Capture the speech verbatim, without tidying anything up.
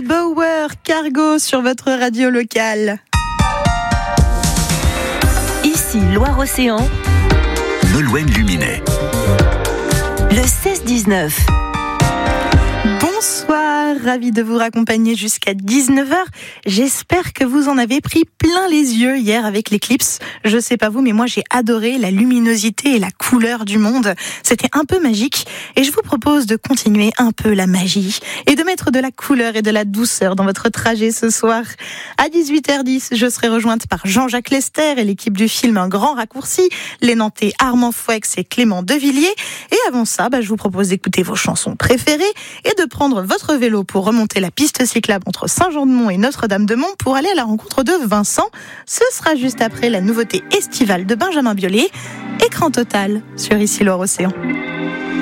Bauer, Cargo sur votre radio locale. Ici Loire-Océan, Nolwenn Luminet. le seize dix-neuf. Bonsoir, ravi de vous raccompagner jusqu'à dix-neuf heures. J'espère que vous en avez pris plein les yeux hier avec l'éclipse. Je sais pas vous, mais moi j'ai adoré la luminosité et la couleur du monde. C'était un peu magique et je vous propose de continuer un peu la magie et de mettre de la couleur et de la douceur dans votre trajet ce soir. À dix-huit heures dix, je serai rejointe par Jean-Jacques Lester et l'équipe du film Un Grand Raccourci, les Nantais Armand Fouex et Clément Devilliers. Et avant ça, bah, je vous propose d'écouter vos chansons préférées et de prendre votre vélo pour remonter la piste cyclable entre Saint-Jean-de-Mont et Notre-Dame-de-Mont pour aller à la rencontre de Vincent. Ce sera juste après la nouveauté estivale de Benjamin Biolay, Écran total sur Ici Loire-Océan.